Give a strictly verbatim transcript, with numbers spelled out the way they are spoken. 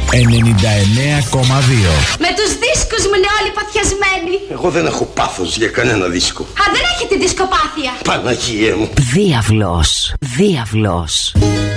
ενενήντα εννέα κόμμα δύο. Με τους δίσκους μου είναι όλοι παθιασμένοι. Εγώ δεν έχω πάθος για κανένα δίσκο. Α, δεν έχετε δισκοπάθεια. Παναγία μου. Διάβλος, διάβλος.